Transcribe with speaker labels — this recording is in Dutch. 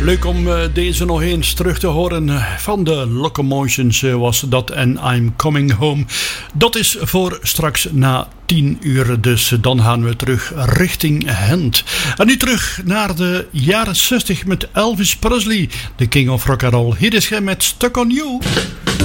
Speaker 1: Leuk om deze nog eens terug te horen. Van de Locomotions was dat en I'm Coming Home. Dat is voor straks na 10 uur, dus dan gaan we terug richting Gent. En nu terug naar de jaren 60 met Elvis Presley, de King of Rock and Roll. Hier is hij met Stuck on You.